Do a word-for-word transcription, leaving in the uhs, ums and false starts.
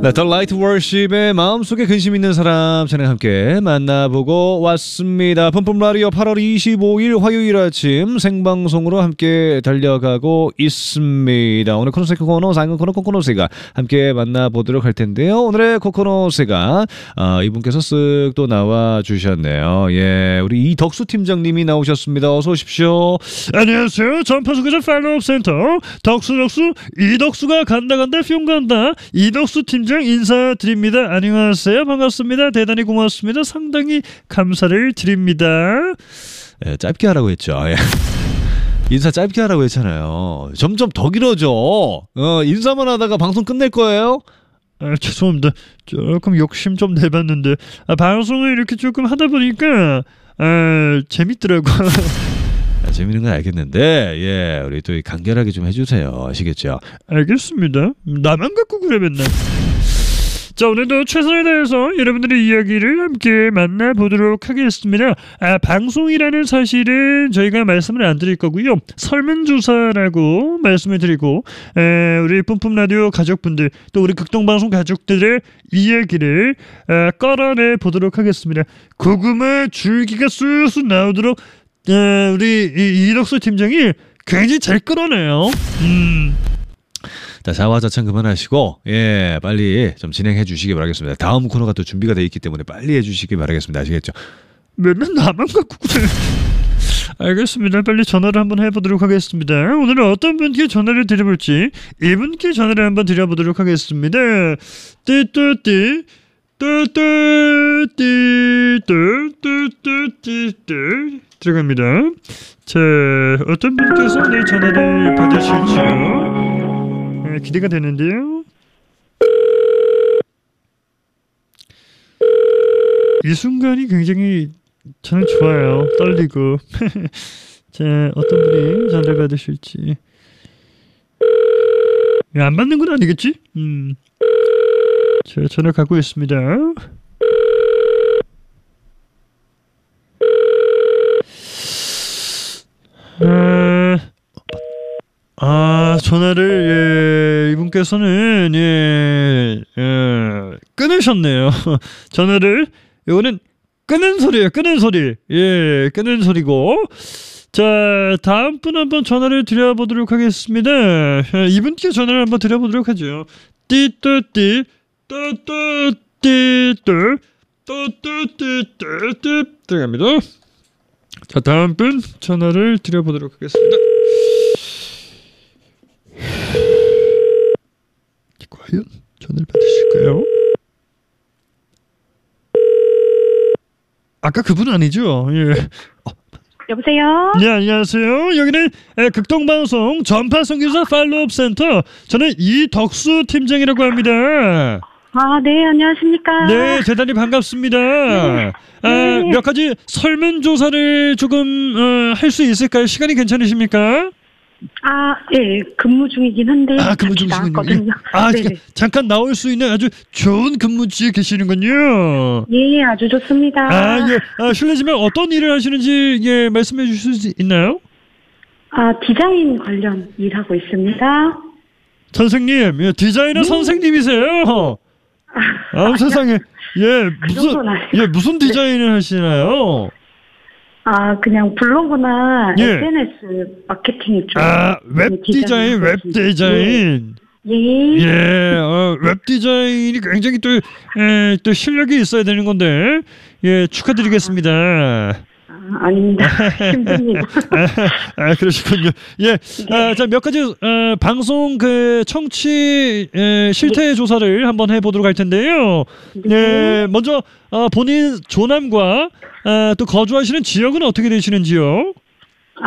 네, 더 라이트 워십의 마음속에 근심 있는 사람 저는 함께 만나보고 왔습니다. 뿜뿜 라디오 팔월 이십오일 화요일 아침 생방송으로 함께 달려가고 있습니다. 오늘 코노세카 코너 상근 코너 코코노세가 함께 만나보도록 할 텐데요. 오늘의 코코노세가 어, 이분께서 쓱 또 나와 주셨네요. 예, 우리 이덕수 팀장님이 나오셨습니다. 어서 오십시오. 안녕하세요. 전파수기자 팔로업 센터 덕수 덕수 이덕수가 간다 간다 뿅 간다 이덕수 팀장 인사드립니다. 안녕하세요. 반갑습니다. 대단히 고맙습니다. 상당히 감사를 드립니다. 예, 짧게 하라고 했죠. 예. 인사 짧게 하라고 했잖아요. 점점 더 길어져. 어, 인사만 하다가 방송 끝낼 거예요? 아, 죄송합니다. 조금 욕심 좀 내봤는데 아, 방송을 이렇게 조금 하다 보니까 아, 재밌더라고요. 아, 재밌는 건 알겠는데 예, 우리 또 간결하게 좀 해주세요. 아시겠죠? 알겠습니다. 나만 갖고 그래 맨날. 자, 오늘도 최선을 다해서 여러분들의 이야기를 함께 만나보도록 하겠습니다. 아, 방송이라는 사실은 저희가 말씀을 안 드릴 거고요. 설문조사라고 말씀을 드리고 에, 우리 뿜뿜라디오 가족분들 또 우리 극동방송 가족들의 이야기를 아, 끌어내 보도록 하겠습니다. 고구마 줄기가 쑥쑥 나오도록 에, 우리 이, 이덕수 팀장이 굉장히 잘 끌어내요. 음. 자, 자화자찬 그만하시고 예, 빨리 좀 진행해 주시기 바라겠습니다. 다음 코너가 또 준비가 돼 있기 때문에 빨리 해주시기 바라겠습니다. 아시겠죠? 맨날 나만 갖고 그래. 알겠습니다. 빨리 전화를 한번 해보도록 하겠습니다. 오늘은 어떤 분께 전화를 드려볼지 이분께 전화를 한번 드려보도록 하겠습니다. 띠뚜띠 뚜뚜띠 뚜뚜띠 들어갑니다. 자, 어떤 분께서 내 전화를 받으실지요? 네, 기대가 되는데요. 이 순간이 굉장히 저는 좋아요. 떨리고. 자, 어떤 분이 전화를 받으실지. 안 받는 건 아니겠지? 음. 자, 전화 갖고 있습니다. 아, 아 전화를 예, 이분께서는 예, 예, 끊으셨네요. 전화를 이거는 끄는 소리예요. 끄는 소리. 예, 끄는 소리고. 자, 다음 분 한번 전화를 드려보도록 하겠습니다. 이분께 전화를 한번 드려보도록 하죠. 띠뚜띠 뚜뚜띠뚜 뚜뚜띠뚜 들어갑니다. 자, 다음 분 전화를 드려보도록 하겠습니다. 과연 전화를 받으실까요? 아까 그분 아니죠? 예. 어. 여보세요? 네, 안녕하세요. 여기는 극동방송 전파선교사 팔로업 센터. 저는 이덕수 팀장이라고 합니다. 아, 네, 안녕하십니까? 네, 대단히 반갑습니다. 네. 아, 네. 몇 가지 설문조사를 조금 어, 할 수 있을까요? 시간이 괜찮으십니까? 아, 예, 근무 중이긴 한데. 아, 근무 중이시군요. 아, 네. 잠깐 나올 수 있는 아주 좋은 근무지에 계시는군요. 예, 아주 좋습니다. 아, 예. 아, 실례지만 어떤 일을 하시는지 예, 말씀해 주실 수 있나요? 아, 디자인 관련 일하고 있습니다. 선생님, 예, 디자이너 네. 선생님이세요. 아, 아 세상에. 예, 무슨 예, 무슨 디자인을 네. 하시나요? 아, 그냥 블로그나 예. 에스엔에스 마케팅 쪽. 아, 웹 디자인, 웹 디자인. 예. 예. 예, 어, 웹 디자인이 굉장히 또, 예, 또 실력이 있어야 되는 건데, 예, 축하드리겠습니다. 아, 아닙니다. 힘듭니다. 아, 아, 그러시군요. 예, 네. 아, 자, 몇 가지, 어, 방송 그 청취, 예, 실태 네. 조사를 한번 해보도록 할 텐데요. 네. 예, 먼저, 어, 본인 조남과, 아, 또 거주하시는 지역은 어떻게 되시는지요?